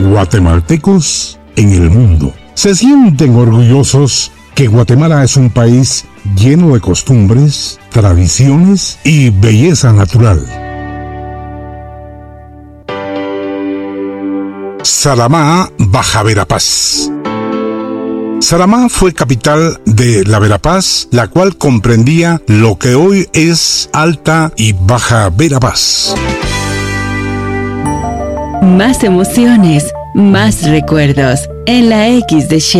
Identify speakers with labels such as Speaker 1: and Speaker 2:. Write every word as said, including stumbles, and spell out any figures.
Speaker 1: guatemaltecos en el mundo. Se sienten orgullosos que Guatemala es un país lleno de costumbres, tradiciones y belleza natural. Saramá, Baja Verapaz. Saramá fue capital de la Verapaz, la cual comprendía lo que hoy es Alta y Baja Verapaz.
Speaker 2: Más emociones, más recuerdos en la X de Share.